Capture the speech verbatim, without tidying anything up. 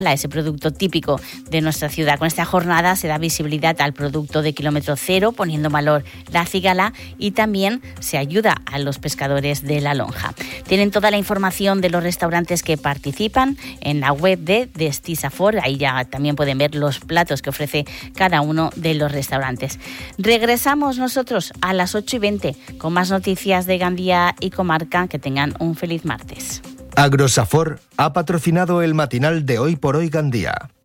ese producto típico de nuestra ciudad. Con esta jornada se da visibilidad al producto de kilómetro cero, poniendo en valor la cigala, y también se ayuda a los pescadores de La Lonja. Tienen toda la información de los restaurantes que participan en la web de Destisafor. Ahí ya también pueden ver los platos que ofrece cada uno de los restaurantes. Regresamos nosotros a las ocho y veinte con más noticias de Gandía y comarca. Que tengan un feliz martes. Agrosafor ha patrocinado el matinal de Hoy por Hoy Gandía.